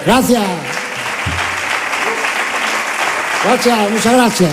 Gracias. Gracias, muchas gracias.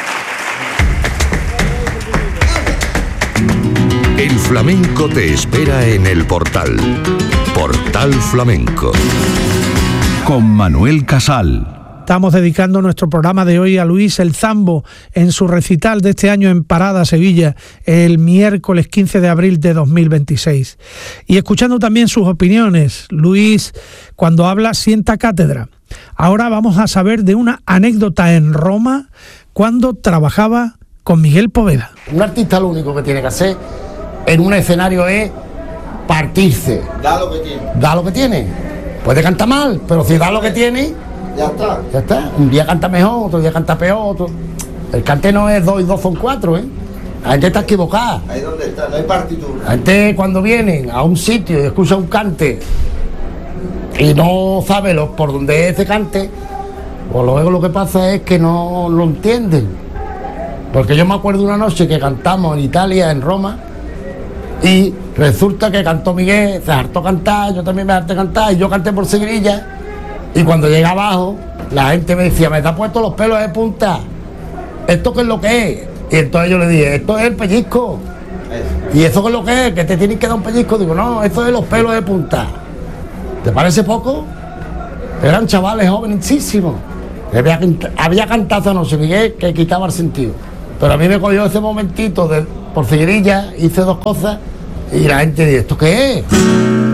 El flamenco te espera en el Portal. Portal Flamenco. Con Manuel Casal. Estamos dedicando nuestro programa de hoy a Luis El Zambo en su recital de este año en Parada, Sevilla, el miércoles 15 de abril de 2026. Y escuchando también sus opiniones, Luis, cuando habla, sienta cátedra. Ahora vamos a saber de una anécdota en Roma cuando trabajaba con Miguel Poveda. Un artista lo único que tiene que hacer en un escenario es partirse. Da lo que tiene. Da lo que tiene. Puede cantar mal, pero si da lo que tiene... Ya está. Ya está. Un día canta mejor, otro día canta peor. El cante no es 2 y 2 son 4, ¿eh? La gente está equivocada. Ahí donde está, no hay partitura. La gente cuando vienen a un sitio y escucha un cante y no sabe por dónde es ese cante, pues luego lo que pasa es que no lo entienden. Porque yo me acuerdo una noche que cantamos en Italia, en Roma, y resulta que cantó Miguel, se hartó cantar, yo también me harté cantar, y yo canté por Segrilla. Y cuando llegué abajo, la gente me decía, me te ha puesto los pelos de punta. ¿Esto qué es lo que es? Y entonces yo le dije, esto es el pellizco. ¿Y eso qué es lo que es? ¿Que te tienen que dar un pellizco? Digo, no, esto es los pelos de punta. ¿Te parece poco? Eran chavales jovencísimos. Había cantado anoche Miguel que quitaba el sentido. Pero a mí me cogió ese momentito por Segrilla, hice 2 cosas y la gente dice, ¿esto qué es?